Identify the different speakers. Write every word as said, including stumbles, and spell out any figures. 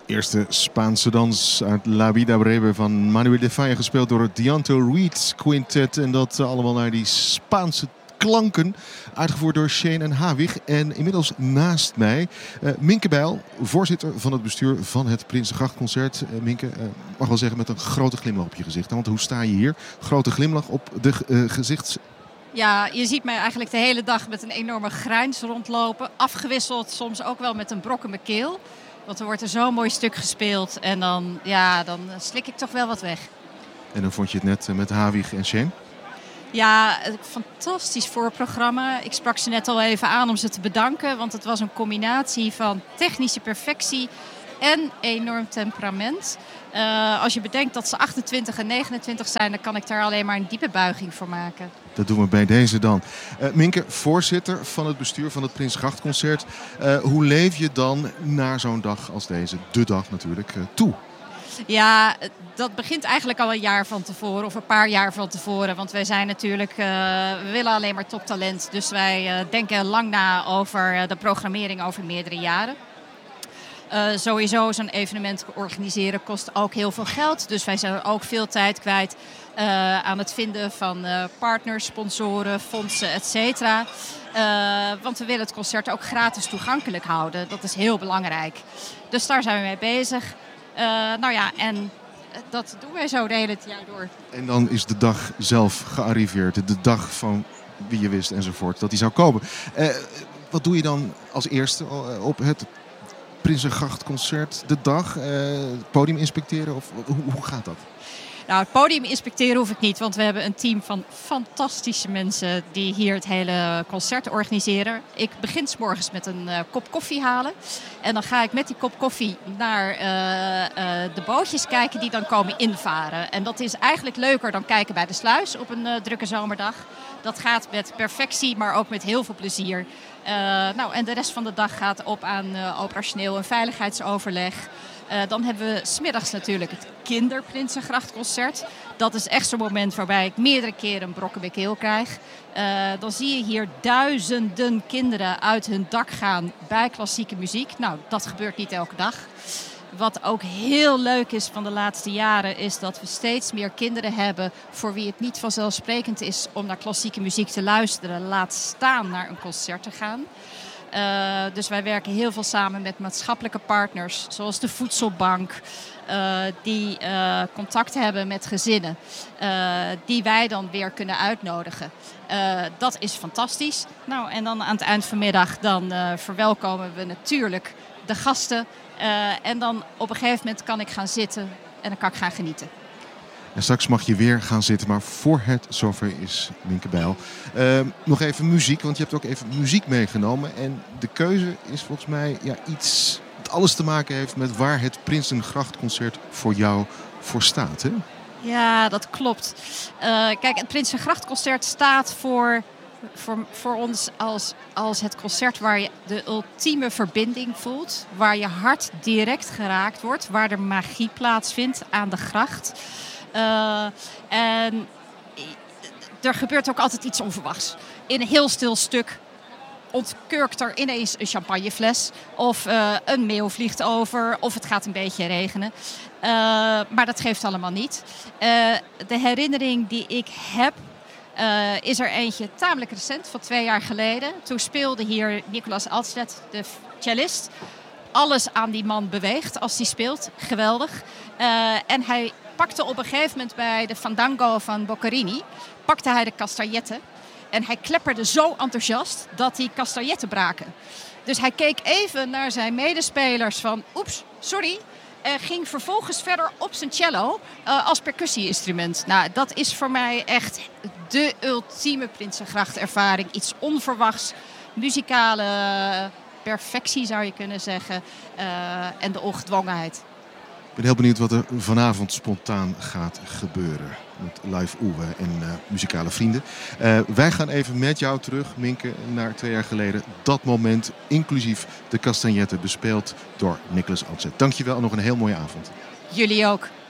Speaker 1: Eerste Spaanse dans uit La Vida Breve van Manuel de Falla, gespeeld door het Dianto Reed Quintet. En dat uh, allemaal naar die Spaanse klanken, uitgevoerd door Shane en Havig. En inmiddels naast mij uh, Minke Bijl, voorzitter van het bestuur van het Prinsengrachtconcert. Uh, Minke, uh, mag wel zeggen met een grote glimlach op je gezicht. Want hoe sta je hier? Grote glimlach op de uh, gezichts...
Speaker 2: Ja, je ziet mij eigenlijk de hele dag met een enorme grijns rondlopen. Afgewisseld soms ook wel met een brok in mijn keel. Want er wordt er zo'n mooi stuk gespeeld en dan, ja, dan slik ik toch wel wat weg.
Speaker 1: En dan vond je het net met Havig en Shane?
Speaker 2: Ja, een fantastisch voorprogramma. Ik sprak ze net al even aan om ze te bedanken. Want het was een combinatie van technische perfectie en enorm temperament. Uh, als je bedenkt dat ze achtentwintig en negenentwintig zijn, dan kan ik daar alleen maar een diepe buiging voor maken.
Speaker 1: Dat doen we bij deze dan. Uh, Minke, voorzitter van het bestuur van het Prinsengrachtconcert. Uh, hoe leef je dan na zo'n dag als deze, de dag natuurlijk, uh, toe?
Speaker 2: Ja, dat begint eigenlijk al een jaar van tevoren of een paar jaar van tevoren. Want wij zijn natuurlijk, uh, we willen alleen maar toptalent. Dus wij uh, denken lang na over uh, de programmering over meerdere jaren. Uh, sowieso zo'n evenement organiseren kost ook heel veel geld. Dus wij zijn ook veel tijd kwijt uh, aan het vinden van uh, partners, sponsoren, fondsen, et cetera. Uh, want we willen het concert ook gratis toegankelijk houden. Dat is heel belangrijk. Dus daar zijn we mee bezig. Uh, nou ja, en dat doen wij zo de hele jaar door.
Speaker 1: En dan is de dag zelf gearriveerd. De dag van wie je wist enzovoort dat die zou komen. Uh, wat doe je dan als eerste op het Prinsengrachtconcert de dag? Uh, het podium inspecteren? Of hoe, hoe gaat dat?
Speaker 2: Nou, het podium inspecteren hoef ik niet, want we hebben een team van fantastische mensen die hier het hele concert organiseren. Ik begin 's morgens met een uh, kop koffie halen. En dan ga ik met die kop koffie naar uh, uh, de bootjes kijken die dan komen invaren. En dat is eigenlijk leuker dan kijken bij de sluis op een uh, drukke zomerdag. Dat gaat met perfectie, maar ook met heel veel plezier. Uh, nou, en de rest van de dag gaat op aan uh, operationeel en veiligheidsoverleg. Uh, dan hebben we 's middags natuurlijk het Kinderprinsengrachtconcert. Dat is echt zo'n moment waarbij ik meerdere keren een brok in mijn keel krijg. Uh, dan zie je hier duizenden kinderen uit hun dak gaan bij klassieke muziek. Nou, dat gebeurt niet elke dag. Wat ook heel leuk is van de laatste jaren is dat we steeds meer kinderen hebben voor wie het niet vanzelfsprekend is om naar klassieke muziek te luisteren. Laat staan naar een concert te gaan. Uh, dus wij werken heel veel samen met maatschappelijke partners, zoals de Voedselbank, uh, die uh, contact hebben met gezinnen, uh, die wij dan weer kunnen uitnodigen. Uh, dat is fantastisch. Nou, en dan aan het eind van de middag dan uh, verwelkomen we natuurlijk de gasten. Uh, en dan op een gegeven moment kan ik gaan zitten en dan kan ik gaan genieten.
Speaker 1: En straks mag je weer gaan zitten, maar voor het zover is, Minke Bijl. Uh, nog even muziek, want je hebt ook even muziek meegenomen. En de keuze is volgens mij ja, iets dat alles te maken heeft met waar het Prinsengrachtconcert voor jou voor staat, hè?
Speaker 2: Ja, dat klopt. Uh, kijk, het Prinsengrachtconcert staat voor, voor, voor ons als, als het concert waar je de ultieme verbinding voelt. Waar je hart direct geraakt wordt, waar er magie plaatsvindt aan de gracht. Uh, en er gebeurt ook altijd iets onverwachts. In een heel stil stuk ontkurkt er ineens een champagnefles. Of uh, een meeuw vliegt over. Of het gaat een beetje regenen. Uh, maar dat geeft allemaal niet. Uh, de herinnering die ik heb uh, is er eentje tamelijk recent, van twee jaar geleden. Toen speelde hier Nicolas Alslet, de cellist. Alles aan die man beweegt als hij speelt. Geweldig. Uh, en hij pakte op een gegeven moment bij de Fandango van Boccherini, pakte hij de castagnetten. En hij klepperde zo enthousiast dat die castagnetten braken. Dus hij keek even naar zijn medespelers van, oeps, sorry. En ging vervolgens verder op zijn cello uh, als percussie-instrument. Nou, dat is voor mij echt de ultieme Prinsengrachtervaring. Iets onverwachts, muzikale perfectie zou je kunnen zeggen. Uh, en de ongedwongenheid.
Speaker 1: Ik ben heel benieuwd wat er vanavond spontaan gaat gebeuren. Met live Oewe en uh, muzikale vrienden. Uh, wij gaan even met jou terug, Minke, naar twee jaar geleden. Dat moment, inclusief de castagnetten, bespeeld door Nicolas Alslet. Dankjewel en nog een heel mooie avond.
Speaker 2: Jullie ook.